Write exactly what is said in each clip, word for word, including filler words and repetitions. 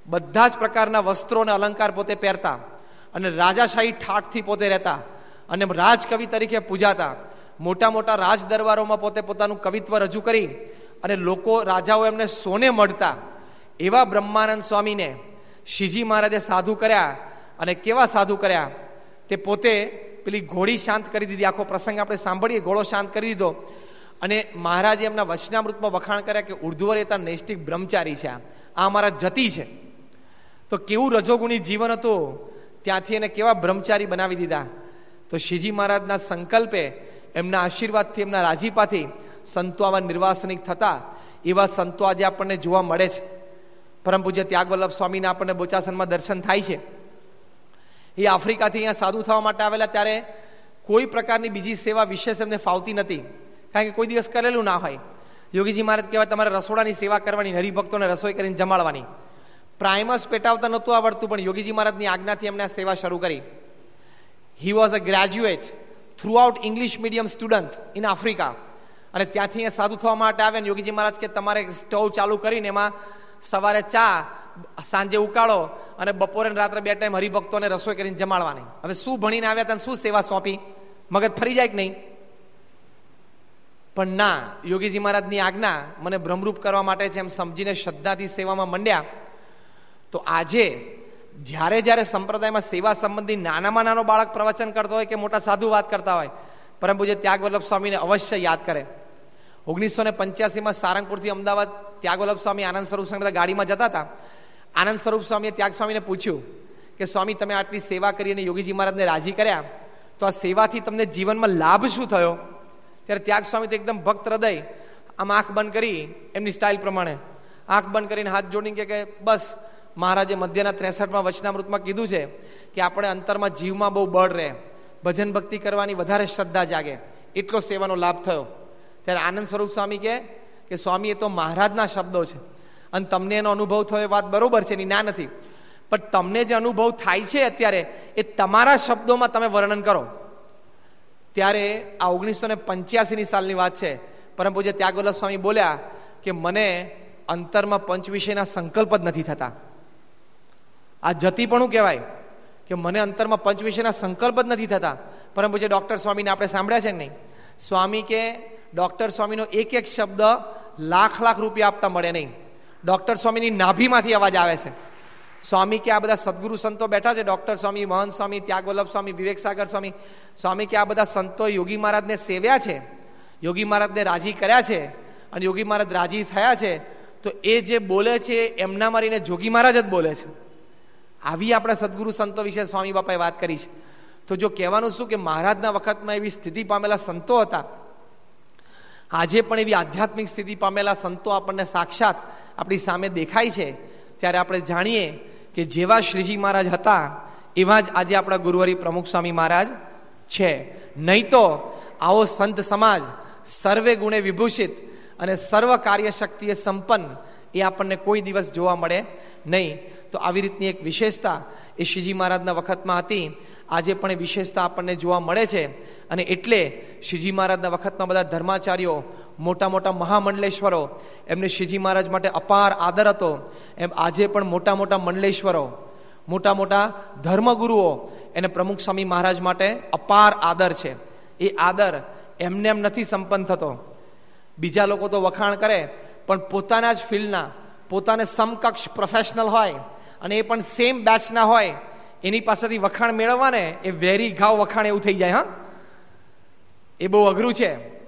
બધા જ પ્રકારના વસ્ત્રો અને અલંકાર પોતે પહેરતા અને રાજાશાહી ઠાઠથી પોતે રહેતા અને રાજકવિ તરીકે પૂજાતા. મોટા મોટા રાજ દરબારોમાં પોતે પોતાનું કવિત્વ રજૂ કરી અને લોકો રાજાઓ એમને સોને મળતા. એવા બ્રહ્માનંદ સ્વામીને શ્રીજી મહારાજે સાધુ કર્યા. અને કેવા સાધુ કર્યા? તે પોતે પેલી ઘોડી શાંત કરી દીધી. આખો પ્રસંગ આપણે સાંભળીએ. ઘોડો શાંત કરી દીધો અને મહારાજે એમના વચનામૃતમાં વખાણ કર્યા કે ઉર્ધ્વરેતા નૈષ્ટિક બ્રહ્મચારી છે, આ અમારા જતી છે. તો કેવું રજોગુણી જીવન હતું, ત્યાંથી એને કેવા બ્રહ્મચારી બનાવી દીધા. તો શ્રીજી મહારાજના સંકલ્પે, એમના આશીર્વાદથી, એમના રાજીપાથી સંતો આવા નિર્વાસનિક થતા. એવા સંતો આજે આપણને જોવા મળે છે. પરમ પૂજ્ય ત્યાગવલ્લભ સ્વામીના આપણને બોચાસનમાં દર્શન થાય છે. એ આફ્રિકાથી અહીંયા સાધુ થવા માટે આવેલા ત્યારે કોઈ પ્રકારની બીજી સેવા વિશેષ એમને ફાવતી નથી, કારણ કે કોઈ દિવસ કરેલું ના હોય. યોગીજી મહારાજ કહેવાય તમારે રસોડાની સેવા કરવાની, હરિભક્તોને રસોઈ કરીને જમાડવાની. પ્રાઇમસ પેટાવતા નહોતું આવડતું, પણ યોગીજી મહારાજની આજ્ઞાથી એમને આ સેવા શરૂ કરી. He was a graduate through out English medium student in Africa. અને ત્યાંથી અહીંયા સાધુ થવા માટે આવે ને યોગીજી મહારાજ કે તમારે સ્ટવ ચાલુ કરીને એમાં સવારે ચા, સાંજે ઉકાળો અને બપોરે રાત્રે બે ટાઈમ હરિભક્તોને રસોઈ કરીને જમાડવાની. હવે શું ભણીને આવ્યા હતા, શું સેવા સોંપી? મગજ ફરી જાય કે નહીં? પણ ના, યોગીજી મહારાજની આજ્ઞા મને ભ્રમરૂપ કરવા માટે છે એમ સમજીને શ્રદ્ધાથી સેવામાં મંડ્યા. તો આજે જ્યારે જ્યારે સંપ્રદાયમાં સેવા સંબંધી નાનામાં નાનો બાળક પ્રવચન કરતો હોય કે મોટા સાધુ વાત કરતા હોય, પરમ પૂજ્ય ત્યાગવલ્લભ સ્વામીને અવશ્ય યાદ કરે. ઓગણીસો ને પંચ્યાસીમાં સારંગપુરથી અમદાવાદ ત્યાગવલ્લભ સ્વામી આનંદ સ્વરૂપ સ્વામી ગાડીમાં જતા હતા. આનંદ સ્વરૂપ સ્વામીએ ત્યાગ સ્વામીને પૂછ્યું કે સ્વામી, તમે આટલી સેવા કરી અને યોગીજી મહારાજને રાજી કર્યા, તો આ સેવાથી તમને જીવનમાં લાભ શું થયો? ત્યારે ત્યાગ સ્વામી તો એકદમ ભક્ત હૃદય, આમ આંખ બંધ કરી, એમની સ્ટાઇલ પ્રમાણે આંખ બંધ કરીને હાથ જોડીને કે બસ, મહારાજે મધ્યના ત્રેસઠમાં વચનામૃતમાં કીધું છે કે આપણે અંતરમાં જીવમાં બહુ બળ રહે, ભજન ભક્તિ કરવાની વધારે શ્રદ્ધા જાગે, એટલો સેવાનો લાભ થયો. ત્યારે આનંદ સ્વરૂપ સ્વામી કહે કે સ્વામી, એ તો મહારાજના શબ્દો છે અને તમને એનો અનુભવ થયો એ વાત બરોબર છે, એની ના નથી, પણ તમને જે અનુભવ થાય છે અત્યારે એ તમારા શબ્દોમાં તમે વર્ણન કરો. ત્યારે આ ઓગણીસો ને પંચ્યાસીની સાલની વાત છે. પરમ પૂજ્ય ત્યાગવલ્લભ સ્વામી બોલ્યા કે મને અંતરમાં પંચ વિષયના સંકલ્પ જ નથી થતા. આ જતીપણું કહેવાય કે મને અંતરમાં પંચ વિષયના સંકલ્પ જ નથી થતા. પરમ પૂજ્ય ડૉક્ટર સ્વામીને આપણે સાંભળ્યા છે કે નહીં? સ્વામી કે ડૉક્ટર સ્વામીનો એક એક શબ્દ લાખ લાખ રૂપિયા આપતા મળે નહીં. ડૉક્ટર સ્વામીની નાભીમાંથી અવાજ આવે છે. સ્વામી કે આ બધા સદગુરુ સંતો બેઠા છે, ડૉક્ટર સ્વામી, મહંત સ્વામી, ત્યાગવલ્લભ સ્વામી, વિવેક સાગર સ્વામી. સ્વામી કે આ બધા સંતો યોગી મહારાજને સેવ્યા છે, યોગી મહારાજને રાજી કર્યા છે અને યોગી મહારાજ રાજી થયા છે, તો એ જે બોલે છે એમના મારીને જોગી મહારાજ જ બોલે છે. આવી આપણા સદગુરુ સંતો વિશે સ્વામી બાપાએ વાત કરી છે. તો જો કહેવાનું શું કે મહારાજના વખતમાં એવી સ્થિતિ પામેલા સંતો હતા, આજે પણ એવી આધ્યાત્મિક સ્થિતિ પામેલા સંતો આપણને સાક્ષાત આપણી સામે દેખાય છે. ત્યારે આપણે જાણીએ કે જેવા શ્રીજી મહારાજ હતા એવા જ આજે આપણા ગુરુવરી પ્રમુખ સ્વામી મહારાજ છે. નહીં તો આવો સંત સમાજ સર્વે ગુણે વિભૂષિત અને સર્વ કાર્ય શક્તિએ સંપન્ન એ આપણને કોઈ દિવસ જોવા મળે નહીં. તો આવી રીતની એક વિશેષતા એ શ્રીજી મહારાજના વખતમાં હતી, આજે પણ એ વિશેષતા આપણને જોવા મળે છે. અને એટલે શ્રીજી મહારાજના વખતમાં બધા ધર્માચાર્યો, મોટા મોટા મહામંડલેશ્વરો, એમને શ્રીજી મહારાજ માટે અપાર આદર હતો. એમ આજે પણ મોટા મોટા મંડલેશ્વરો, મોટા મોટા ધર્મગુરુઓ, એને પ્રમુખ સ્વામી મહારાજ માટે અપાર આદર છે. એ આદર એમને એમ નથી સંપન્ન થતો. બીજા લોકો તો વખાણ કરે, પણ પોતાના જ ફિલ્ડના, પોતાને સમકક્ષ પ્રોફેશનલ હોય અને એ પણ સેમ બેચના હોય, એની પાસેથી વખાણ મેળવવા ને એ વેરી ઘાવ વખાણ એવું થઈ જાય. હા, એ બહુ અઘરું છે.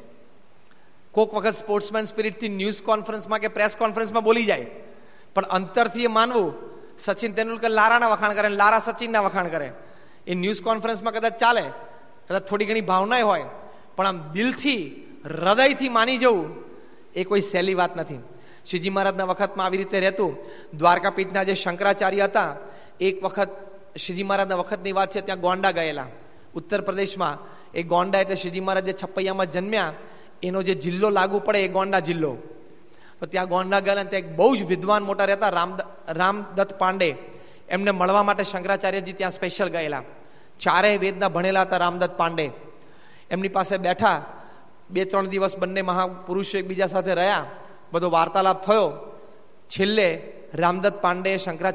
કોઈક વખત સ્પોર્ટ્સમેન સ્પિરિટથી ન્યૂઝ કોન્ફરન્સમાં કે પ્રેસ કોન્ફરન્સમાં બોલી જાય, પણ અંતરથી એ માનવું સચિન તેંડુલકર લારાના વખાણ કરે, લારા સચિનના વખાણ કરે. એ ન્યૂઝ કોન્ફરન્સમાં કદાચ ચાલે, કદાચ થોડી ઘણી ભાવના હોય, પણ આમ દિલથી, હૃદયથી માની જવું એ કોઈ સહેલી વાત નથી. શ્રીજી મહારાજના વખતમાં આવી રીતે રહેતું. દ્વારકાપીઠના જે શંકરાચાર્ય હતા, એક વખત શ્રીજી મહારાજના વખતની વાત છે, ત્યાં ગોંડા ગયેલા ઉત્તર પ્રદેશમાં. એ ગોંડા એટલે શ્રીજી મહારાજ જે છપૈયામાં જન્મ્યા એનો જે જિલ્લો લાગુ પડે એ ગોંડા જિલ્લો. તો ત્યાં ગોંડા ગયેલા, ત્યાં એક બહુ જ વિદ્વાન મોટા રહેતા રામ રામદત્ત પાંડે, એમને મળવા માટે શંકરાચાર્યજી ત્યાં સ્પેશિયલ ગયેલા. ચારેય વેદના ભણેલા હતા રામદત્ત પાંડે. એમની પાસે બેઠા, બે ત્રણ દિવસ બંને મહાપુરુષો એકબીજા સાથે રહ્યા, બધો વાર્તાલાપ થયો. છેલ્લે રામદત્ત પાંડે શંકરાચાર્ય